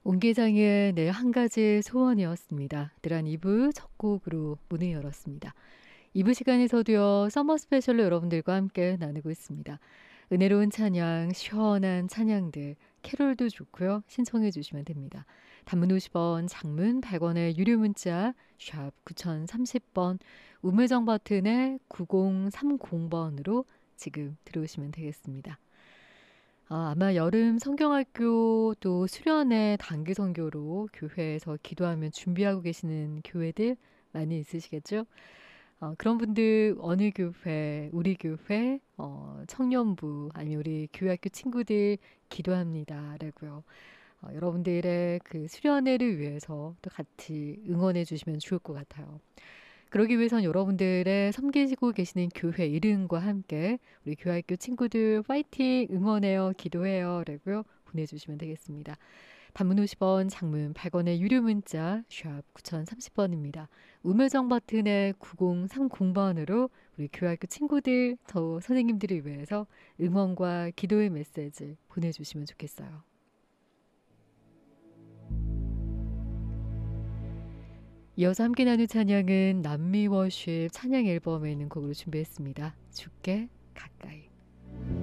옹기장의 내 한 가지 소원이었습니다. 들한 2부 첫 곡으로 문을 열었습니다. 2부 시간에서도요. 서머 스페셜로 여러분들과 함께 나누고 있습니다. 은혜로운 찬양, 시원한 찬양들, 캐롤도 좋고요. 신청해 주시면 됩니다. 단문 50원, 장문 100원의 유료 문자 샵 9030번, 우물정 버튼의 9030번으로 지금 들어오시면 되겠습니다. 아마 여름 성경학교 또 수련회 단기 선교로 교회에서 기도하면 준비하고 계시는 교회들 많이 있으시겠죠? 그런 분들 어느 교회, 우리 교회, 청년부 아니면 우리 교회학교 친구들 기도합니다. 라고요. 여러분들의 그 수련회를 위해서 또 같이 응원해 주시면 좋을 것 같아요. 그러기 위해선 여러분들의 섬기시고 계시는 교회 이름과 함께 우리 교회학교 친구들 파이팅 응원해요 기도해요 라고요 보내주시면 되겠습니다. 단문 50원 장문 100원의 유료 문자 샵 9030번입니다. 우물정 버튼의 9030번으로 우리 교회학교 친구들 저 선생님들을 위해서 응원과 기도의 메시지 보내주시면 좋겠어요. 이어서 함께 나눌 찬양은 남미 워십 찬양 앨범에 있는 곡으로 준비했습니다. 주께 가까이.